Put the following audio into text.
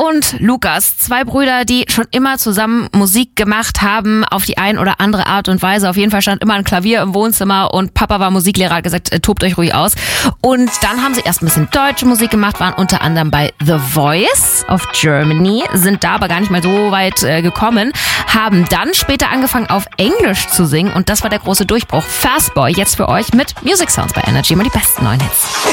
und Lukas, zwei Brüder, die schon immer zusammen Musik gemacht haben, auf die ein oder andere Art und Weise. Auf jeden Fall stand immer ein Klavier im Wohnzimmer und Papa war Musiklehrer, hat gesagt, tobt euch ruhig aus. Und dann haben sie erst ein bisschen deutsche Musik gemacht, waren unter anderem bei The Voice of Germany, sind da aber gar nicht mal so weit gekommen, haben dann später angefangen auf Englisch zu singen und das war der große Durchbruch. Fastboy jetzt für euch mit Music Sounds bei Energy, mal die besten neuen Hits.